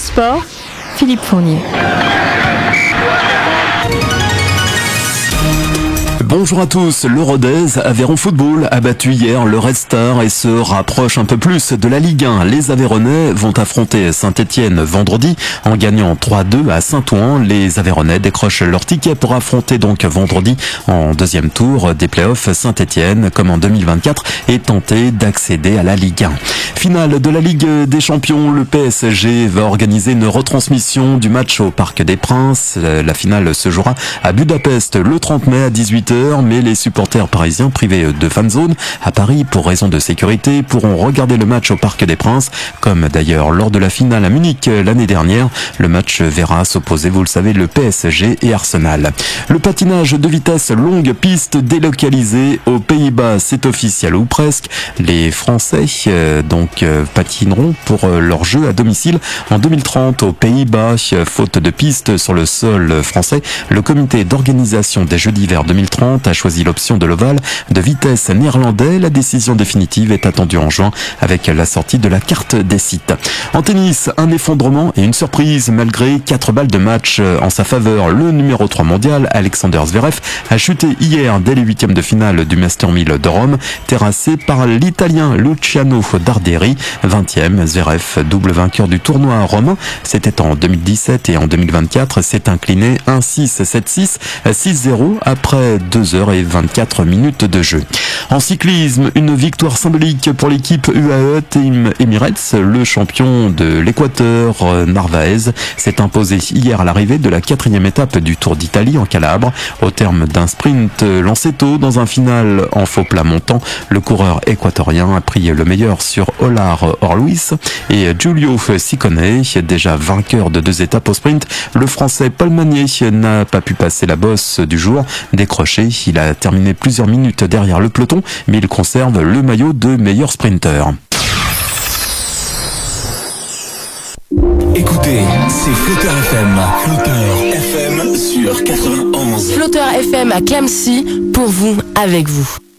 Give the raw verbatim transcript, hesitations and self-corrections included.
Sport, Philippe Fournier. Bonjour à tous, le Rodez Aveyron Football a battu hier le Red Star et se rapproche un peu plus de la Ligue un. Les Aveyronnais vont affronter Saint-Étienne vendredi en gagnant trois deux à Saint-Ouen. Les Aveyronnais décrochent leur ticket pour affronter donc vendredi en deuxième tour des playoffs Saint-Étienne comme en deux mille vingt-quatre et tenter d'accéder à la Ligue un. Finale de la Ligue des Champions, le P S G va organiser une retransmission du match au Parc des Princes. La finale se jouera à Budapest le trente mai à dix-huit heures, mais les supporters parisiens privés de fanzone à Paris pour raison de sécurité pourront regarder le match au Parc des Princes, comme d'ailleurs lors de la finale à Munich l'année dernière. Le match verra s'opposer, vous le savez, le P S G et Arsenal. Le patinage de vitesse longue piste délocalisé aux Pays-Bas, c'est officiel ou presque. Les Français euh, donc euh, patineront pour euh, leur jeu à domicile en deux mille trente aux Pays-Bas. Faute de piste sur le sol français, le comité d'organisation des Jeux d'hiver deux mille trente a choisi l'option de l'ovale de vitesse néerlandais. La décision définitive est attendue en juin avec la sortie de la carte des sites. En tennis, un effondrement et une surprise malgré quatre balles de match en sa faveur. Le numéro trois mondial, Alexander Zverev, a chuté hier dès les huitièmes de finale du Master mille de Rome, terrassé par l'Italien Luciano Darderi. vingtième, Zverev, double vainqueur du tournoi romain, c'était en deux mille dix-sept et en deux mille vingt-quatre, s'est incliné un six sept six six zéro après deux heures et vingt-quatre minutes de jeu. En cyclisme, une victoire symbolique pour l'équipe U A E Team Emirates. Le champion de l'Équateur, Narvaez, s'est imposé hier à l'arrivée de la quatrième étape du Tour d'Italie en Calabre. Au terme d'un sprint lancé tôt dans un final en faux plat montant, le coureur équatorien a pris le meilleur sur Olar Orluis et Giulio Ciccone, déjà vainqueur de deux étapes au sprint. Le français Paul Magnier n'a pas pu passer la bosse du jour. Décroché, il a terminé plusieurs minutes derrière le peloton, mais il conserve le maillot de meilleur sprinter. Écoutez, c'est Flotteur F M. Flotteur F M sur quatre-vingt-onze. Flotteur F M à Clamecy, pour vous, avec vous.